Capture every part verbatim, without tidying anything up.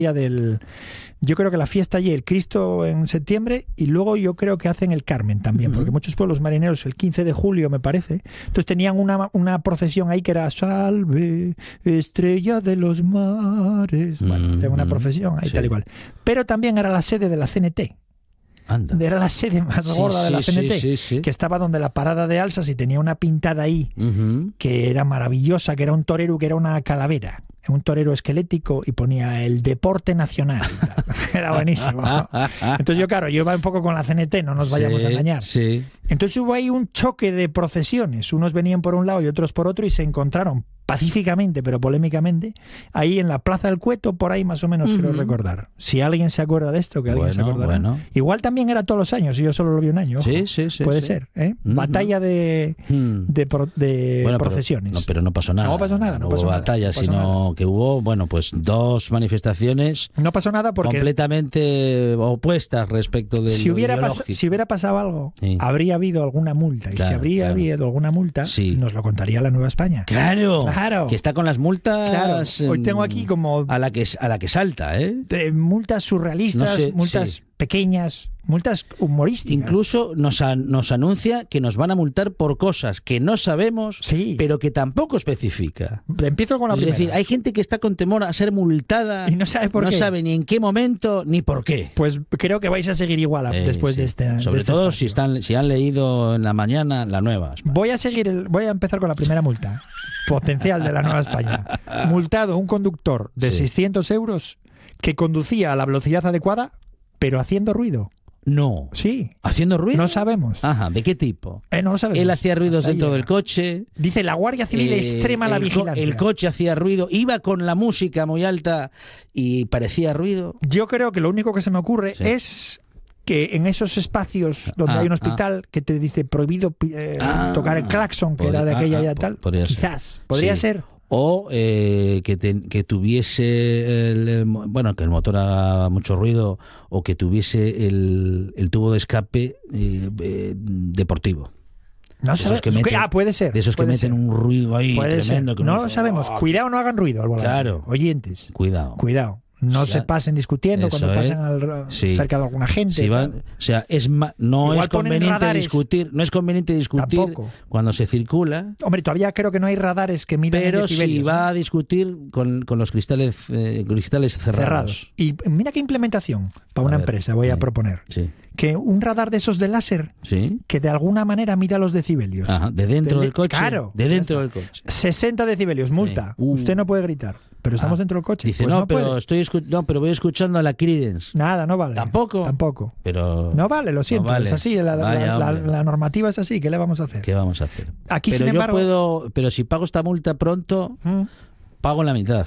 del... Yo creo que la fiesta allí, el Cristo en septiembre, y luego yo creo que hacen el Carmen también, uh-huh. porque muchos pueblos marineros el quince de julio, me parece, entonces tenían una, una procesión ahí que era Salve, estrella de los mares, bueno, uh-huh. tenían una procesión ahí sí. tal y cual. Pero también era la sede de la C N T. Anda. Era la sede más sí, gorda sí, de la C N T, sí, sí, sí. que estaba donde la parada de Alsas y tenía una pintada ahí uh-huh. que era maravillosa, que era un torero que era una calavera. Un torero esquelético y ponía el deporte nacional. Era buenísimo. Entonces yo, claro, yo iba un poco con la C N T, no nos vayamos sí, a engañar. Sí. Entonces hubo ahí un choque de procesiones. Unos venían por un lado y otros por otro y se encontraron pacíficamente, pero polémicamente, ahí en la Plaza del Cueto, por ahí más o menos, uh-huh. creo recordar. Si alguien se acuerda de esto, que alguien bueno, se acordará. Bueno. Igual también era todos los años y yo solo lo vi un año. Ojo. Sí, sí, sí. Puede sí. ser. ¿eh? Uh-huh. Batalla de, de, pro, de bueno, procesiones. Pero no, pero no pasó nada. No pasó nada. No, no pasó hubo nada, batalla, no pasó sino nada. que hubo, bueno, pues dos manifestaciones. No pasó nada porque completamente opuestas respecto de si lo hubiera ideológico. pas, si hubiera pasado algo, sí. habría habido alguna multa. Y claro, si habría claro. habido alguna multa, sí. nos lo contaría la Nueva España. Claro, claro. Que está con las multas. Claro. Hoy tengo aquí como a la que a la que salta, ¿eh? De multas surrealistas, no sé, multas sí. pequeñas, multas humorísticas. Incluso nos, a, nos anuncia que nos van a multar por cosas que no sabemos, sí. pero que tampoco especifica. Empiezo con la es primera. Es decir, hay gente que está con temor a ser multada y no sabe por no qué. No sabe ni en qué momento ni por qué. Pues creo que vais a seguir igual eh, después sí. de este. Sobre de este todo espacio. si están, si han leído en la mañana la Nueva España. Voy a seguir, el, voy a empezar con la primera multa potencial de la Nueva España. Multado un conductor de sí. seiscientos euros que conducía a la velocidad adecuada, pero haciendo ruido. No. Sí. ¿Haciendo ruido? No sabemos. Ajá, ¿de qué tipo? Eh, no lo sabemos. Él hacía ruidos Hasta dentro ahí. del coche. Dice, la Guardia Civil eh, extrema la el vigilancia. Co- el coche hacía ruido, iba con la música muy alta y parecía ruido. Yo creo que lo único que se me ocurre sí. es que en esos espacios donde ah, hay un hospital ah. que te dice prohibido eh, ah, tocar el claxon, que pod- era de aquella ah, ya ah, tal, podría quizás, ser. podría sí. ser. O eh, que, te, que tuviese, el, el, bueno, que el motor haga mucho ruido o que tuviese el, el tubo de escape eh, eh, deportivo. No sabemos. Que meten, ah, puede ser. De esos que meten ser. un ruido ahí puede tremendo. Ser. Que no uno lo dice, sabemos. oh, Cuidado, no hagan ruido al volante. Claro. Oyentes. Cuidado. Cuidado. No sí, se pasen discutiendo eso cuando es. pasen al, sí. cerca de alguna gente. Sí, van, o sea, es ma, no Igual es conveniente discutir, no es conveniente discutir Tampoco. cuando se circula. Hombre, todavía creo que no hay radares que midan pero decibelios, si va ¿no? a discutir con, con los cristales eh, cristales cerrados. cerrados. Y mira qué implementación para una a ver, empresa voy sí, a proponer. Sí. Que un radar de esos de láser ¿Sí? que de alguna manera mida los decibelios. Ajá, de dentro de, del coche. Claro. De dentro del coche. sesenta decibelios, multa. Sí. Uh. Usted no puede gritar. Pero estamos ah. dentro del coche. Dice, pues no, no, pero puede. estoy escu- no, pero voy escuchando a la Creedence. Nada, no vale. ¿Tampoco? Tampoco. Pero no vale, lo siento. No vale. Es así, la, Vaya, la, la, la normativa es así. ¿Qué le vamos a hacer? ¿Qué vamos a hacer? Aquí, pero sin yo embargo... puedo, pero si pago esta multa pronto, ¿Mm? pago la mitad.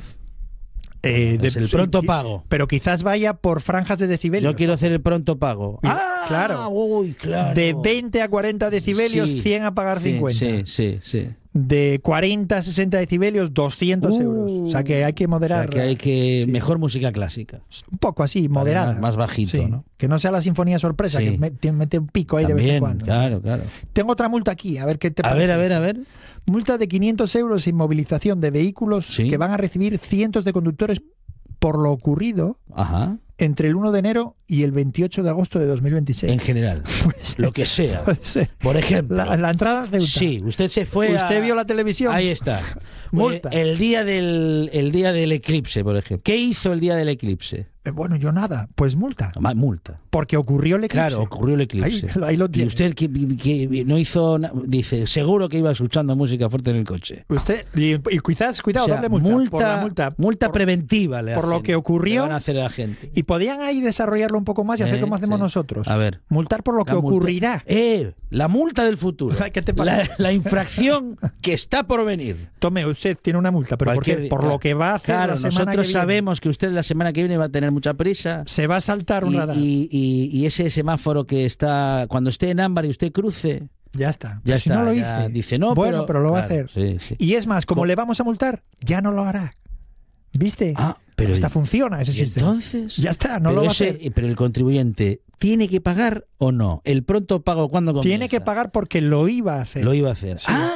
Eh, de, es el pronto sí, pago. Pero quizás vaya por franjas de decibelios. Yo quiero hacer el pronto pago. Ah, claro. Uy, claro. De veinte a cuarenta decibelios, sí, cien a pagar sí, cincuenta. Sí, sí, sí. De cuarenta a sesenta decibelios, doscientos uh, euros. O sea que hay que moderar. O sea que hay que... Sí. Mejor música clásica. Un poco así, moderada. Más, más bajito, sí. ¿no? Que no sea la sinfonía sorpresa, sí. que mete, mete un pico ahí También, de vez en cuando. claro, claro. Tengo otra multa aquí, a ver qué te a parece. A ver, a ver, a ver. Multa de quinientos euros en movilización de vehículos ¿Sí? que van a recibir cientos de conductores por lo ocurrido Ajá. entre el uno de enero y el veintiocho de agosto de dos mil veintiséis. En general, pues, lo que sea. Pues, por ejemplo. La, la entrada a Ceuta. Sí, usted se fue Usted a... vio la televisión. Ahí está. Multa. El día del el día del eclipse, por ejemplo. ¿Qué hizo el día del eclipse? Eh, bueno, yo nada. Pues multa. Más multa. Porque ocurrió el eclipse. Claro, ocurrió el eclipse. Ahí, ahí lo tiene. Y usted que, que no hizo... Dice, seguro que iba escuchando música fuerte en el coche. Usted... Y, y quizás, cuidado, o sea, doble multa. Multa, por la multa, multa por, preventiva. Le por hacen, lo que ocurrió. le van a hacer a la gente. Y podían ahí desarrollarlo un poco más y hacer eh, como hacemos sí. nosotros. A ver. Multar por lo que multa, ocurrirá. Eh, la multa del futuro. ¿Qué te pasa? La, la infracción que está por venir. Tome, usted tiene una multa, pero ¿por qué? Por claro, lo que va a hacer claro, la semana nosotros que viene. sabemos que usted la semana que viene va a tener mucha prisa. Se va a saltar un y, radar. Y, y, y ese semáforo que está... Cuando esté en ámbar y usted cruce... Ya está. Ya está, si no lo ya hice. Dice, no, bueno, pero, pero lo va claro, a hacer. Sí, sí. Y es más, como ¿Cómo? le vamos a multar, ya no lo hará. ¿Viste? Ah, pero Hasta funciona ese ¿y sistema. Entonces, ya está, no pero lo va ese, a hacer. Pero el contribuyente, ¿tiene que pagar o no? ¿El pronto pago cuándo comienza? Tiene que pagar porque lo iba a hacer. Lo iba a hacer. Sí. Ah,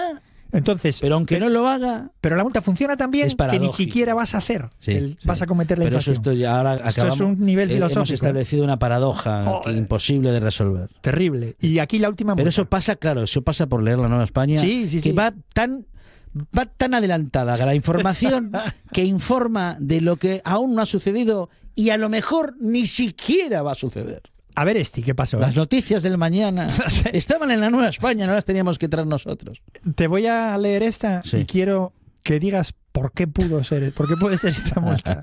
Entonces, pero aunque pero, no lo haga, pero la multa funciona también que ni siquiera vas a hacer, sí, el, sí. vas a cometer la pero infracción. Eso esto ya ahora acabamos, esto es un nivel filosófico. Hemos establecido una paradoja oh, que imposible de resolver. Terrible. Y aquí la última multa. Pero eso pasa, claro, eso pasa por leer la Nueva España, sí, sí, que sí. va tan va tan adelantada a la información que informa de lo que aún no ha sucedido y a lo mejor ni siquiera va a suceder. A ver, Esti, ¿qué pasó? Las noticias del mañana estaban en la Nueva España, no las teníamos que traer nosotros. Te voy a leer esta sí. y quiero que digas por qué pudo ser, por qué puede ser esta multa.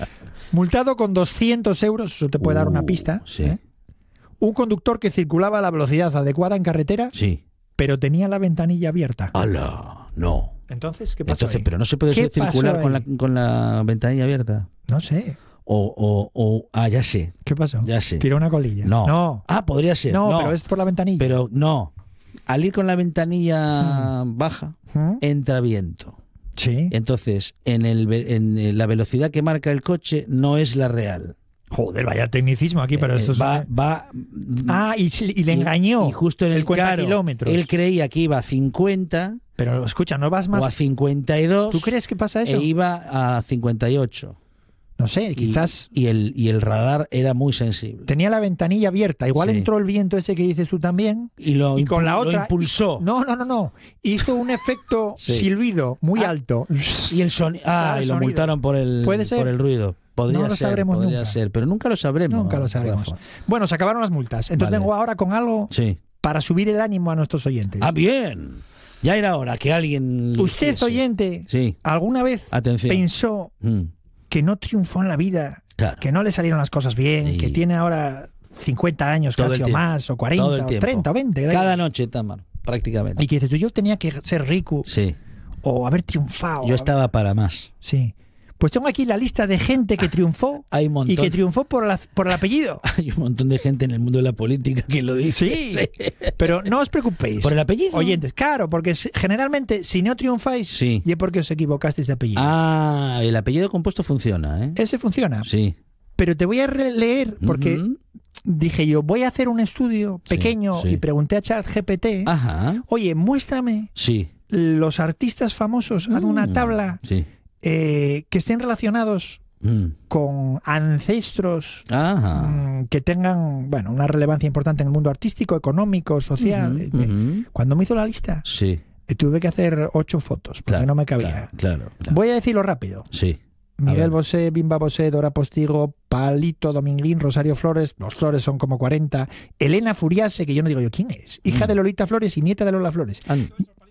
Multado con doscientos euros, eso te puede uh, dar una pista. Sí. ¿eh? Un conductor que circulaba a la velocidad adecuada en carretera, sí. pero tenía la ventanilla abierta. ¡Hala! No. Entonces, ¿qué pasó? Entonces, ahí? Pero no se puede circular con la, con la ventanilla abierta. No sé. O, o, o, ah, ya sé. ¿Qué pasó? Ya sé. Tiró una colilla. No. no. Ah, podría ser. No, no, pero es por la ventanilla. Pero no. Al ir con la ventanilla hmm. baja, hmm. entra viento. Sí. Entonces, en, el, en la velocidad que marca el coche no es la real. Joder, vaya tecnicismo aquí, pero eh, esto va, es... va. Ah, y, y le engañó. Y, y justo en el, el cuenta claro, kilómetros. Él creía que iba a cincuenta. Pero escucha, no vas más. O a cincuenta y dos. ¿Tú crees que pasa eso? E iba a cincuenta y ocho. No sé, quizás... Y, y, el, y el radar era muy sensible. Tenía la ventanilla abierta. Igual sí. entró el viento ese que dices tú también. Y, lo y con la otra... Lo impulsó. No, no, no, no. Hizo un efecto sí. silbido muy ah, alto. Y el sonido... Ah, claro, y lo sonido. multaron por el, ¿Puede ser? por el ruido. Podría no lo ser, sabremos podría nunca. ser, pero nunca lo sabremos. Nunca lo sabremos. Rafa. Bueno, se acabaron las multas. Entonces vale. vengo ahora con algo sí. para subir el ánimo a nuestros oyentes. Ah, bien. Ya era hora que alguien... Usted, hiciese. oyente, sí. ¿alguna vez Atención. pensó mm. que no triunfó en la vida? Claro. Que no le salieron las cosas bien, sí. que tiene ahora cincuenta años Todo casi o más, o cuarenta, o treinta, o veinte. Cada noche, Tamar, prácticamente. Y que dices tú, yo tenía que ser rico sí. o haber triunfado. Yo estaba para más. Sí. Pues tengo aquí la lista de gente que triunfó Hay un montón. y que triunfó por, la, por el apellido. Hay un montón de gente en el mundo de la política que lo dice. Sí, sí. Pero no os preocupéis. ¿Por el apellido? Oyentes, claro, porque generalmente si no triunfáis, sí. y es porque os equivocasteis de apellido. Ah, el apellido compuesto funciona, ¿eh? Ese funciona. Sí. Pero te voy a leer porque uh-huh. dije yo, voy a hacer un estudio pequeño sí, sí. y pregunté a ChatGPT, Ajá. oye, muéstrame sí. los artistas famosos, mm. haz una tabla sí. eh, que estén relacionados mm. con ancestros mm, que tengan, bueno, una relevancia importante en el mundo artístico, económico, social. Uh-huh, uh-huh. Cuando me hizo la lista, sí. tuve que hacer ocho fotos porque claro, no me cabía. Claro, claro, claro. Voy a decirlo rápido. Sí. Miguel Bosé, Bimba Bosé, Dora Postigo, Palito Dominguín, Rosario Flores, los Flores son como cuarenta, Elena Furiase, que yo no digo yo quién es, hija mm. de Lolita Flores y nieta de Lola Flores. And.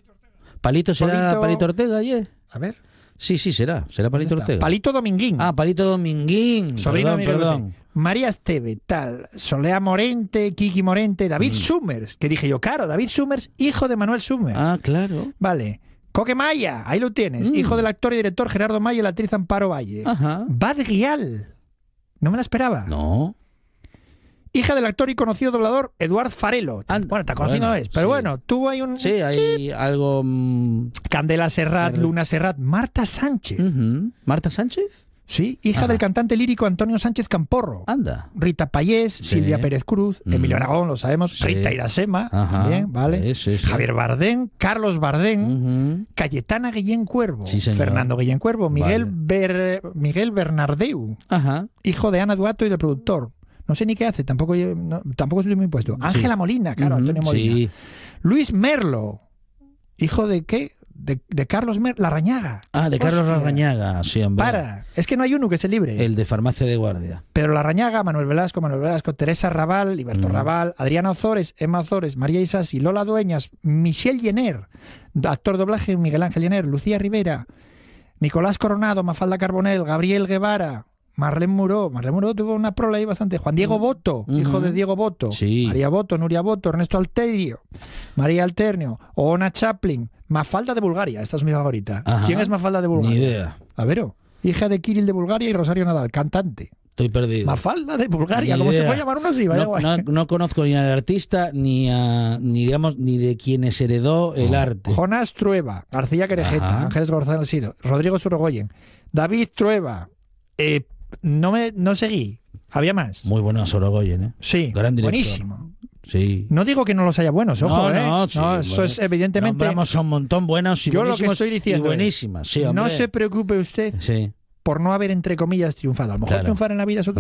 ¿Palito será Palito, Palito Ortega ayer? A ver. Sí, sí, será. Será Palito Ortega. Palito Dominguín. Ah, Palito Dominguín. Sobrino perdón, de Miguel perdón. Bosé. María Esteve, tal, Solea Morente, Kiki Morente, David mm. Summers, que dije yo, claro, David Summers, hijo de Manuel Summers. Ah, claro. Vale. Coque Maya, ahí lo tienes, mm. hijo del actor y director Gerardo Maya y la actriz Amparo Valle. Ajá. Bad Gyal, no me la esperaba. No. Hija del actor y conocido doblador Eduard Farelo. And, bueno, tan conocido bueno, no es, pero sí. bueno, tuvo ahí un... Sí, hay chip. algo... Mmm... Candela Serrat, Serrat, Luna Serrat, Marta Sánchez. Uh-huh. ¿Marta Sánchez? Sí, hija Ajá. del cantante lírico Antonio Sánchez Camporro. Anda. Rita Payés, sí. Silvia Pérez Cruz, mm. Emilio Aragón, lo sabemos, sí. Rita Irasema, Ajá. también, ¿vale? Sí, sí, sí. Javier Bardem, Carlos Bardem, uh-huh. Cayetana Guillén Cuervo, sí, Fernando Guillén Cuervo, Miguel, vale. Ber... Miguel Bernardeu, Ajá. hijo de Ana Duato y del productor. No sé ni qué hace, tampoco, no, tampoco estoy muy puesto. Ángela sí. Molina, claro, uh-huh. Antonio Molina. Sí. Luis Merlo, hijo de qué? De, de Carlos Mer Larrañaga. Ah, de Carlos Hostia. Larrañaga, sí, hombre. Para, es que no hay uno que se libre. El de Farmacia de Guardia. Pero Larrañaga, Manuel Velasco, Manuel Velasco, Teresa Raval, Liberto mm. Raval, Adriana Ozores, Emma Ozores, María Isasi, Lola Dueñas, Michelle Jenner, actor doblaje Miguel Ángel Jenner, Lucía Rivera, Nicolás Coronado, Mafalda Carbonell, Gabriel Guevara, Marlene Muró. Marlene Muró tuvo una prole ahí bastante. Juan Diego Boto, uh-huh. hijo de Diego Boto. Sí. María Boto, Nuria Boto, Ernesto Alterio, María Alternio, Ona Chaplin, Mafalda de Bulgaria. Esta es mi favorita. Ajá. ¿Quién es Mafalda de Bulgaria? Ni idea. A ver, hija de Kirill de Bulgaria y Rosario Nadal, cantante. Estoy perdido. Mafalda de Bulgaria, ¿cómo se puede llamar uno así? Vaya no, no, no conozco ni al artista ni a, ni digamos ni de quienes heredó el arte. Jonás Trueba, García Querejeta, Ajá. Ángeles González Sino, Rodrigo Sorogoyen, David Trueba. Eh, no me no seguí. Había más. Muy bueno Sorogoyen, ¿eh? Sí, gran director. Buenísimo. Sí. No digo que no los haya buenos, ojo, no, ¿eh? no, sí, no, eso bueno, es evidentemente. Nombramos un montón buenos y yo lo que buenísimos estoy diciendo y buenísimas. es, Sí, no hombre. se preocupe usted Sí. por no haber, entre comillas, triunfado. A lo mejor Claro. triunfar en la vida es otra